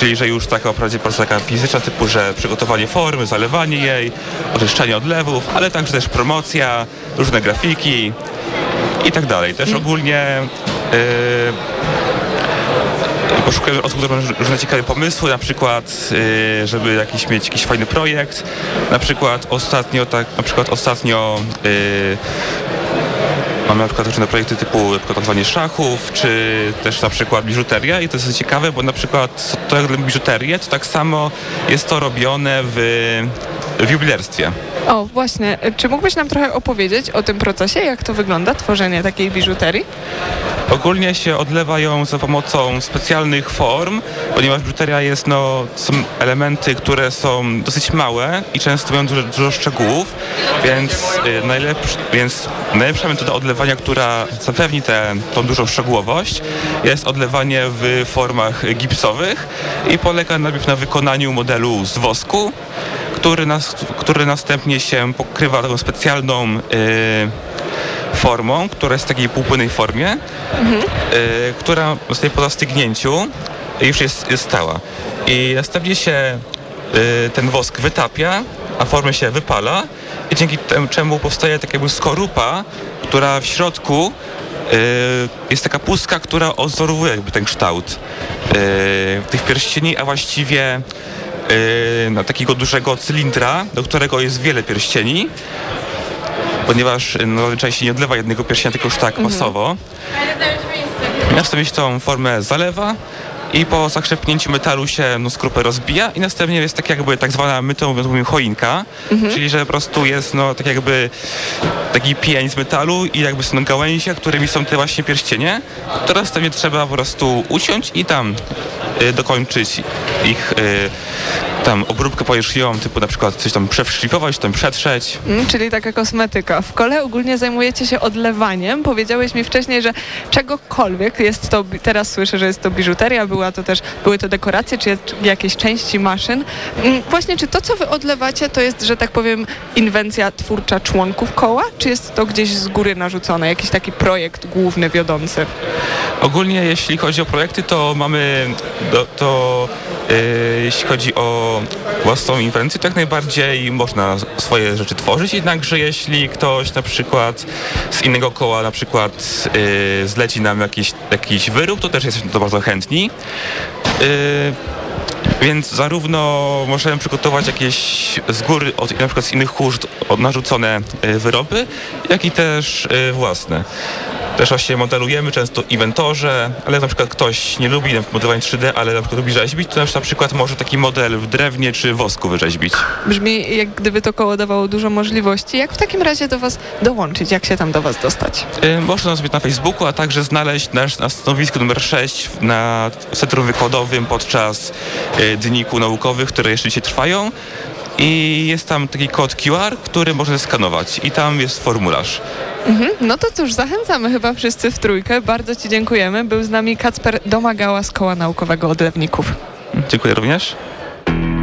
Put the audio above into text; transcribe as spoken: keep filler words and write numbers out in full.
czyli że już taka wprawdzie praca taka fizyczna typu, że przygotowanie formy, zalewanie jej, oczyszczanie odlewów, ale także też promocja, różne grafiki i tak dalej. Też ogólnie yy, poszukuję osób, które mają różne ciekawe pomysły, na przykład, yy, żeby jakiś, mieć jakiś fajny projekt. Na przykład ostatnio, tak, na przykład ostatnio yy, mamy na przykład różne projekty typu przygotowanie szachów, czy też na przykład biżuteria i to jest ciekawe, bo na przykład to jak biżuterię, to tak samo jest to robione w, w jubilerstwie. O, właśnie. Czy mógłbyś nam trochę opowiedzieć o tym procesie, jak to wygląda, tworzenie takiej biżuterii? Ogólnie się odlewa ją za pomocą specjalnych form, ponieważ biżuteria jest, no, są elementy, które są dosyć małe i często mają dużo, dużo szczegółów, więc, y, najlepszy, więc najlepsza metoda odlewania, która zapewni tę tą dużą szczegółowość, jest odlewanie w formach gipsowych i polega najpierw na wykonaniu modelu z wosku, który, nas, który następnie się pokrywa taką specjalną y, formą, która jest w takiej półpłynnej formie, mhm. y, która zostaje po zastygnięciu już jest, jest stała. I następnie się y, ten wosk wytapia, a formę się wypala i dzięki temu, czemu powstaje tak jakby skorupa, która w środku y, jest taka pustka, która odwzorowuje jakby ten kształt y, tych pierścieni, a właściwie y, na takiego dużego cylindra, do którego jest wiele pierścieni, ponieważ no, zazwyczaj się nie odlewa jednego pierścienia, tylko już tak masowo. Następnie się tą formę zalewa i po zakrzepnięciu metalu się no, skorupę rozbija i następnie jest tak jakby tak zwana, my to mówimy, choinka, mhm. czyli że po prostu jest no tak jakby taki pień z metalu i jakby są gałęzie, którymi są te właśnie pierścienie. To następnie trzeba po prostu uciąć i tam y, dokończyć ich y, tam obróbkę powierzchniową, typu na przykład coś tam przeszlifować, tam przetrzeć. Mm, czyli taka kosmetyka. W kole ogólnie zajmujecie się odlewaniem. Powiedziałeś mi wcześniej, że czegokolwiek jest to, teraz słyszę, że jest to biżuteria, była to też, były to dekoracje, czy jakieś części maszyn. Mm, właśnie, czy to, co wy odlewacie, to jest, że tak powiem, inwencja twórcza członków koła, czy jest to gdzieś z góry narzucone, jakiś taki projekt główny, wiodący? Ogólnie, jeśli chodzi o projekty, to mamy, do, to yy, jeśli chodzi o własną inwencję, to jak najbardziej można swoje rzeczy tworzyć, jednakże jeśli ktoś na przykład z innego koła na przykład yy, zleci nam jakiś, jakiś wyrób, to też jesteśmy to bardzo chętni. Yy, Więc zarówno możemy przygotować jakieś z góry, od, na przykład z innych chórzt narzucone y, wyroby, jak i też y, własne. Też właśnie modelujemy często inwentorze, ale na przykład ktoś nie lubi modelowania trzy D, ale na przykład lubi rzeźbić, to na przykład może taki model w drewnie czy wosku wyrzeźbić. Brzmi, jak gdyby to koło dawało dużo możliwości. Jak w takim razie do was dołączyć? Jak się tam do was dostać? Y, można nas na Facebooku, a także znaleźć nas na stanowisku numer sześć na centrum wykładowym podczas y, dni kół naukowych, które jeszcze dzisiaj trwają. I jest tam taki kod Q R, który można skanować i tam jest formularz. Mhm. No to cóż, zachęcamy chyba wszyscy w trójkę. Bardzo ci dziękujemy. Był z nami Kacper Domagała z Koła Naukowego Odlewników. Dziękuję również.